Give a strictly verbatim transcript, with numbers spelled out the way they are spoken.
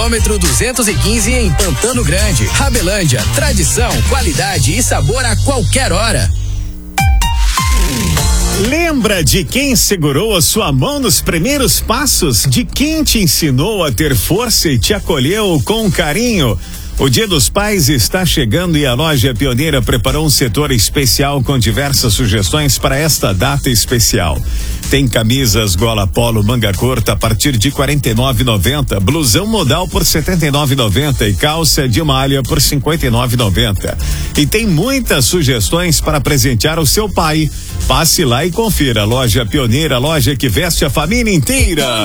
quilômetro duzentos e quinze em Pantano Grande. Rabelândia, tradição, qualidade e sabor a qualquer hora. Lembra de quem segurou a sua mão nos primeiros passos? De quem te ensinou a ter força e te acolheu com carinho? O Dia dos Pais está chegando e a Loja Pioneira preparou um setor especial com diversas sugestões para esta data especial. Tem camisas gola polo manga curta a partir de quarenta e nove reais e noventa centavos, blusão modal por setenta e nove reais e noventa centavos e calça de malha por cinquenta e nove reais e noventa centavos. E tem muitas sugestões para presentear o seu pai. Passe lá e confira. Loja Pioneira, loja que veste a família inteira.